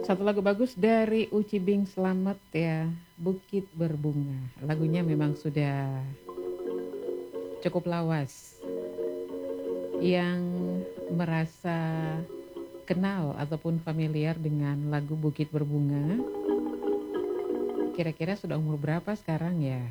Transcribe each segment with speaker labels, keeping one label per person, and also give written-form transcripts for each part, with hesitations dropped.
Speaker 1: Satu lagu bagus dari Uci Bing Slamet ya, Bukit Berbunga. Lagunya memang sudah cukup lawas. Yang merasa kenal ataupun familiar dengan lagu Bukit Berbunga, kira-kira sudah umur berapa sekarang ya?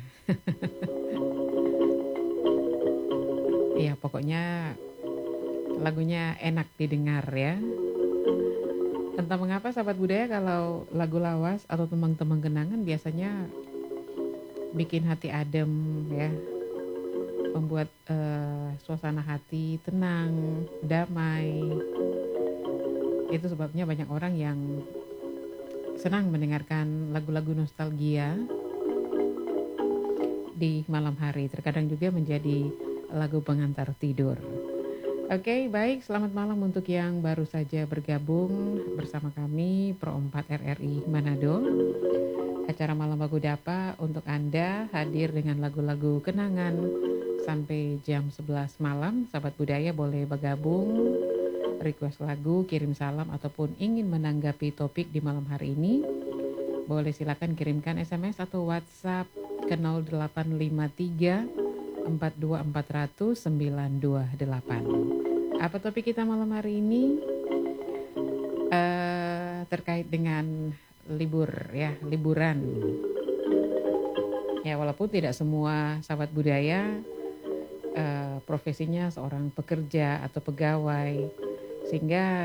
Speaker 1: Iya, pokoknya lagunya enak didengar ya. Entah mengapa sahabat budaya kalau lagu lawas atau tembang-tembang kenangan biasanya bikin hati adem ya, membuat suasana hati tenang, damai. Itu sebabnya banyak orang yang senang mendengarkan lagu-lagu nostalgia di malam hari. Terkadang juga menjadi lagu pengantar tidur. Oke, baik. Selamat malam untuk yang baru saja bergabung bersama kami Pro 4 RRI Manado. Acara Malam Bagu Dapa untuk Anda hadir dengan lagu-lagu kenangan sampai jam 11 malam. Sahabat budaya boleh bergabung, request lagu, kirim salam ataupun ingin menanggapi topik di malam hari ini. Boleh silakan kirimkan SMS atau WhatsApp ke 0853 42400 928. Apa topik kita malam hari ini? Terkait dengan libur ya, liburan. Ya, walaupun tidak semua sahabat budaya profesinya seorang pekerja atau pegawai, sehingga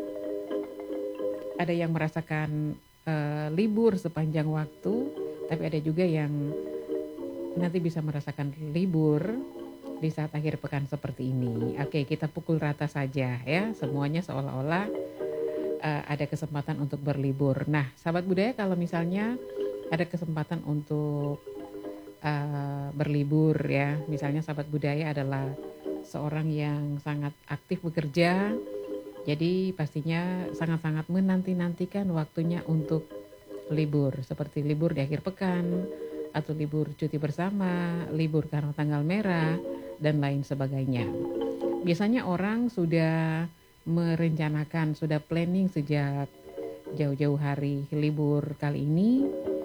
Speaker 1: ada yang merasakan libur sepanjang waktu, tapi ada juga yang nanti bisa merasakan libur di saat akhir pekan seperti ini. Oke, kita pukul rata saja ya, semuanya seolah-olah ada kesempatan untuk berlibur. Nah, sahabat budaya kalau misalnya ada kesempatan untuk berlibur ya, misalnya sahabat budaya adalah seorang yang sangat aktif bekerja, jadi pastinya sangat-sangat menanti-nantikan waktunya untuk libur, seperti libur di akhir pekan, atau libur cuti bersama, libur karena tanggal merah, dan lain sebagainya. Biasanya orang sudah merencanakan, sudah planning sejak jauh-jauh hari libur kali ini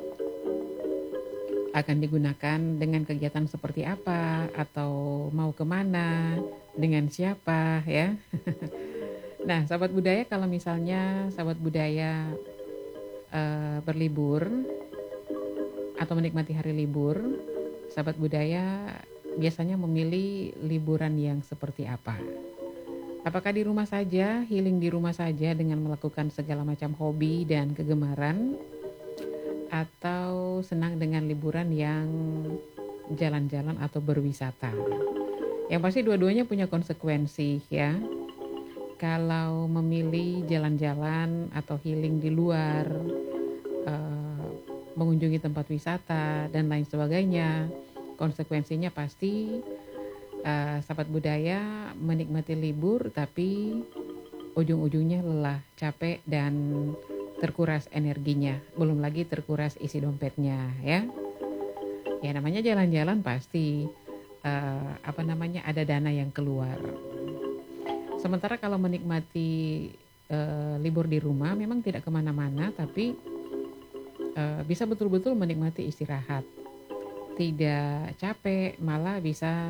Speaker 1: akan digunakan dengan kegiatan seperti apa, atau mau kemana, dengan siapa ya. Nah, sahabat budaya kalau misalnya sahabat budaya berlibur atau menikmati hari libur, sahabat budaya biasanya memilih liburan yang seperti apa? Apakah di rumah saja, healing di rumah saja dengan melakukan segala macam hobi dan kegemaran, atau senang dengan liburan yang jalan-jalan atau berwisata? Yang pasti dua-duanya punya konsekuensi ya. Kalau memilih jalan-jalan atau healing di luar, mengunjungi tempat wisata dan lain sebagainya, konsekuensinya pasti sahabat budaya menikmati libur tapi ujung-ujungnya lelah, capek dan terkuras energinya, belum lagi terkuras isi dompetnya ya. Ya namanya jalan-jalan pasti ada dana yang keluar. Sementara kalau menikmati libur di rumah memang tidak kemana-mana, tapi bisa betul-betul menikmati istirahat, tidak capek, malah bisa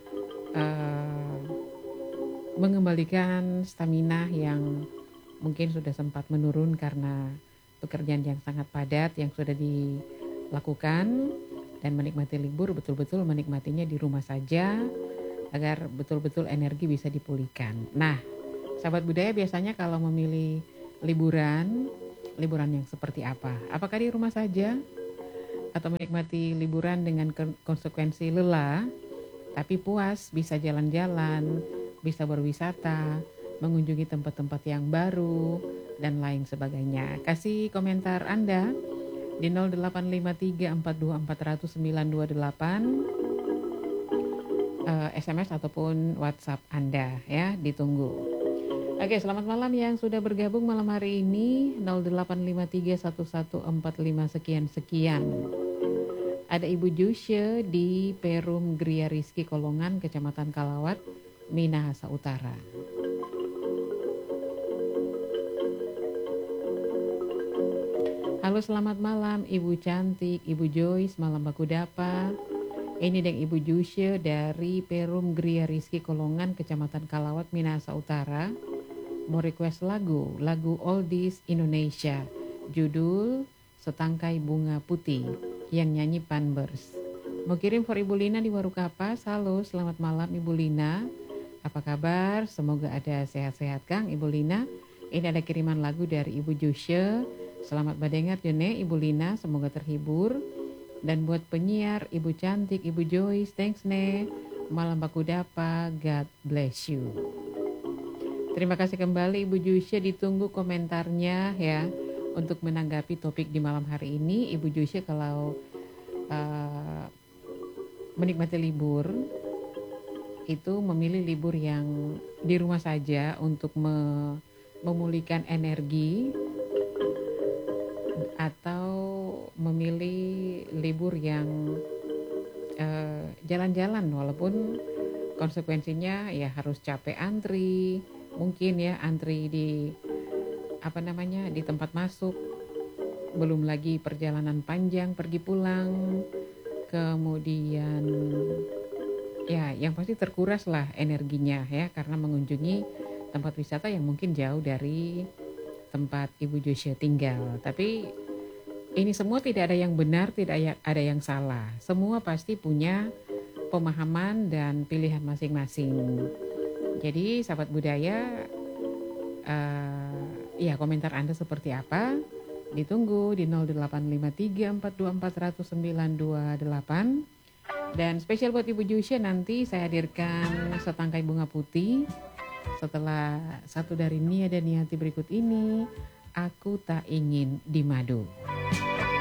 Speaker 1: mengembalikan stamina yang mungkin sudah sempat menurun karena pekerjaan yang sangat padat yang sudah dilakukan, dan menikmati libur betul-betul menikmatinya di rumah saja agar betul-betul energi bisa dipulihkan. Nah, sahabat budaya biasanya kalau memilih liburan yang seperti apa? Apakah di rumah saja atau menikmati liburan dengan konsekuensi lelah tapi puas, bisa jalan-jalan, bisa berwisata, mengunjungi tempat-tempat yang baru dan lain sebagainya? Kasih komentar Anda di 085342400928, SMS ataupun WhatsApp Anda ya, ditunggu. Oke, selamat malam yang sudah bergabung malam hari ini 08531145 sekian-sekian. Ada Ibu Jusye di Perum Gria Rizky Kolongan, Kecamatan Kalawat, Minahasa Utara. Halo selamat malam Ibu Cantik, Ibu Joyce, malam baku dapa. Ini dan Ibu Jusye dari Perum Gria Rizky Kolongan, Kecamatan Kalawat, Minahasa Utara. Mau request lagu Oldies Indonesia. Judul Setangkai Bunga Putih yang nyanyi Panbers. Mau kirim for Ibu Lina di Warukapas. Halo, selamat malam Ibu Lina. Apa kabar? Semoga ada sehat-sehat Kang Ibu Lina. Ini ada kiriman lagu dari Ibu Jusye. Selamat badengar Jone Ibu Lina, semoga terhibur. Dan buat penyiar Ibu Cantik, Ibu Joyce, thanks Ne. Malam baku dapa, God bless you. Terima kasih kembali Ibu Jusye, ditunggu komentarnya ya untuk menanggapi topik di malam hari ini. Ibu Jusye kalau menikmati libur itu memilih libur yang di rumah saja untuk memulihkan energi, atau memilih libur yang jalan-jalan walaupun konsekuensinya ya harus capek antri, mungkin ya antri di di tempat masuk, belum lagi perjalanan panjang pergi pulang, kemudian ya yang pasti terkuras lah energinya ya karena mengunjungi tempat wisata yang mungkin jauh dari tempat Ibu Jusye tinggal. Tapi ini semua tidak ada yang benar, tidak ada yang salah. Semua pasti punya pemahaman dan pilihan masing-masing. Jadi sahabat budaya, ya komentar Anda seperti apa? Ditunggu di 085342410928. Dan spesial buat Ibu Jusye nanti saya hadirkan Setangkai Bunga Putih. Setelah satu dari Nia dan Niati berikut ini, Aku Tak Ingin di Madu.